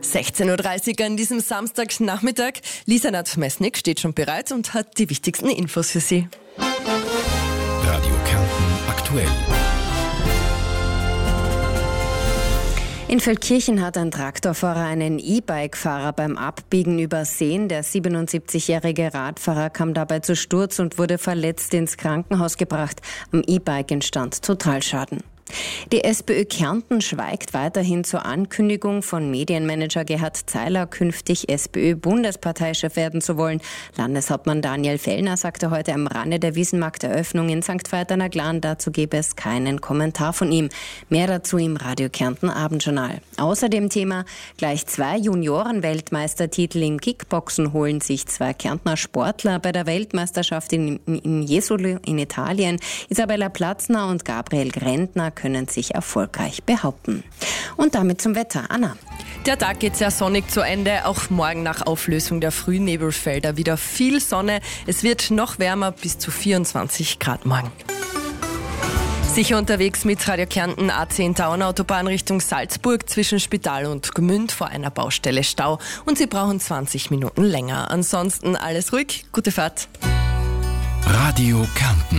16.30 Uhr an diesem Samstagnachmittag. Lisa Nath-Messnick steht schon bereit und hat die wichtigsten Infos für Sie. Radio Kärnten aktuell. In Feldkirchen hat ein Traktorfahrer einen E-Bike-Fahrer beim Abbiegen übersehen. Der 77-jährige Radfahrer kam dabei zu Sturz und wurde verletzt ins Krankenhaus gebracht. Am E-Bike entstand Totalschaden. Die SPÖ Kärnten schweigt weiterhin zur Ankündigung von Medienmanager Gerhard Zeiler, künftig SPÖ-Bundesparteichef werden zu wollen. Landeshauptmann Daniel Fellner sagte heute am Rande der Wiesenmarkteröffnung in St. Veit-an-der-Glan, dazu gebe es keinen Kommentar von ihm. Mehr dazu im Radio Kärnten Abendjournal. Außerdem Thema: gleich 2 Junioren-Weltmeistertitel im Kickboxen holen sich 2 Kärntner Sportler bei der Weltmeisterschaft in Jesolo in Italien. Isabella Platzner und Gabriel Grentner können sich erfolgreich behaupten. Und damit zum Wetter. Anna. Der Tag geht sehr sonnig zu Ende. Auch morgen nach Auflösung der Frühnebelfelder wieder viel Sonne. Es wird noch wärmer, bis zu 24 Grad morgen. Sicher unterwegs mit Radio Kärnten A10 Tauernautobahn Richtung Salzburg zwischen Spital und Gmünd vor einer Baustelle Stau. Und Sie brauchen 20 Minuten länger. Ansonsten alles ruhig. Gute Fahrt. Radio Kärnten.